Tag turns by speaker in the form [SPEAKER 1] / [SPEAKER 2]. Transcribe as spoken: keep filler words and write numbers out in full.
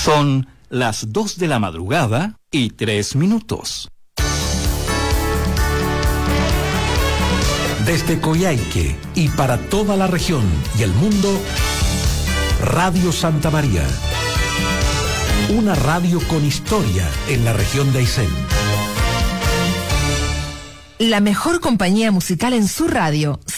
[SPEAKER 1] Son las dos de la madrugada y tres minutos.
[SPEAKER 2] Desde Coyhaique y para toda la región y el mundo, Radio Santa María. Una radio con historia en la región de Aysén.
[SPEAKER 3] La mejor compañía musical en su radio.